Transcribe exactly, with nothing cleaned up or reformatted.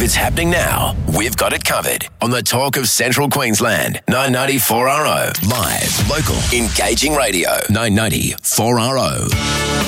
it's happening now, we've got it covered on the talk of Central Queensland. nine ninety four R O. Live, local, engaging radio. nine ninety four R O.